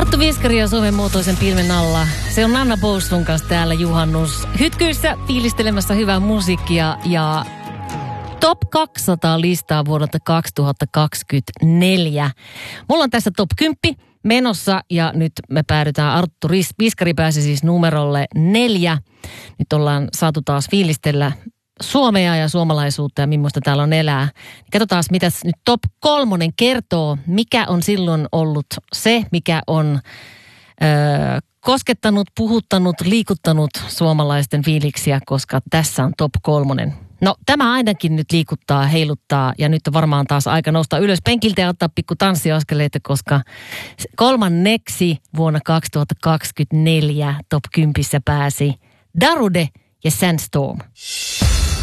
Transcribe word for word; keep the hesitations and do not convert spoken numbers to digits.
Arttu Viskari ja Suomen muotoisen pilven alla. Se on Nanna Boussun kanssa täällä juhannus hytkyissä fiilistelemässä hyvää musiikkia ja Top kaksisataa listaa vuodelta kaksituhattakaksikymmentäneljä. Mulla on tässä Top kymmenen menossa ja nyt me päädytään, Arttu Viskari pääsi siis numerolle neljä. Nyt ollaan saatu taas fiilistellä Suomea ja suomalaisuutta ja millaista täällä on elää. Katsotaan, mitä nyt Top kolmonen kertoo, mikä on silloin ollut se, mikä on öö, koskettanut, puhuttanut, liikuttanut suomalaisten fiiliksiä, koska tässä on Top kolmonen. No tämä ainakin nyt liikuttaa, heiluttaa ja nyt on varmaan taas aika nousta ylös penkiltä ja ottaa pikku tanssiaskeleita, koska kolmanneksi vuonna kaksituhattakaksikymmentäneljä Top kymmenen pääsi Darude ja Sandstorm.